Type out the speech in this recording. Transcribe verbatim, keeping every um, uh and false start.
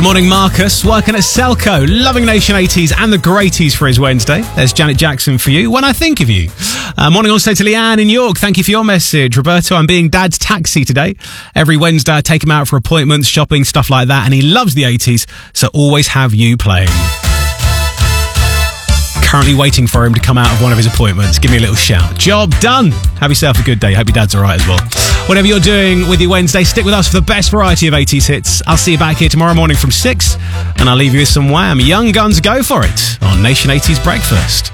morning, Marcus, working at Selco, loving Nation eighties and the Greaties for his Wednesday. There's Janet Jackson for you, When I Think of You. Uh, morning also to Leanne in York, thank you for your message. Roberto, I'm being Dad's taxi today. Every Wednesday I take him out for appointments, shopping, stuff like that, and he loves the eighties, so always have you playing. Currently waiting for him to come out of one of his appointments. Give me a little shout. Job done. Have yourself a good day. Hope your dad's all right as well. Whatever you're doing with your Wednesday, stick with us for the best variety of eighties hits. I'll see you back here tomorrow morning from six, and I'll leave you with some Wham! Young Guns, Go For It on Nation eighties Breakfast.